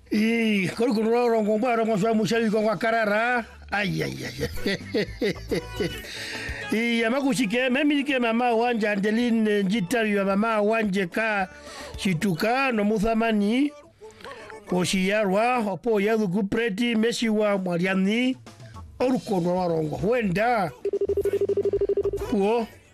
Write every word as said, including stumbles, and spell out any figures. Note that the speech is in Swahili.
I koro kono rongo mbara mo swa mushali kwa karara. Ai ai ai. I yamakushike memi ke mama wanje Angeline Njitari ya mama wanje ka shituka no muthamani oshiyarwa opo yadu kupreti meshi wa mwaliani orukono warongo wenda puo